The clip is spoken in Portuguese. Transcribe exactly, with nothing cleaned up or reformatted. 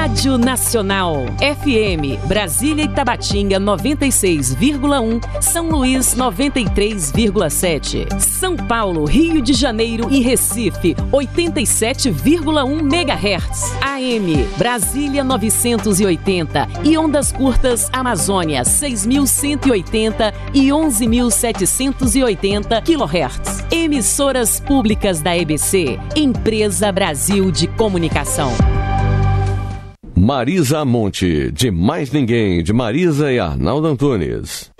Rádio Nacional, F M, Brasília e Tabatinga noventa e seis vírgula um, São Luís noventa e três vírgula sete, São Paulo, Rio de Janeiro e Recife oitenta e sete vírgula um megahertz, A M, Brasília novecentos e oitenta e ondas curtas Amazônia seis mil cento e oitenta e onze mil setecentos e oitenta quilohertz. Emissoras públicas da E B C, Empresa Brasil de Comunicação. Marisa Monte, de Mais Ninguém, de Marisa e Arnaldo Antunes.